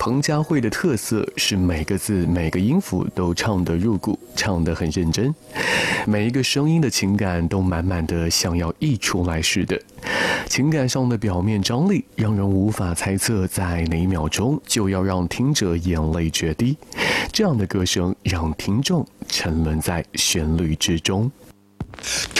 彭佳慧的特色是每个字每个音符都唱得入骨，唱得很认真，每一个声音的情感都满满的像要溢出来似的。情感上的表面张力让人无法猜测在哪一秒钟就要让听者眼泪决堤，这样的歌声让听众沉沦在旋律之中。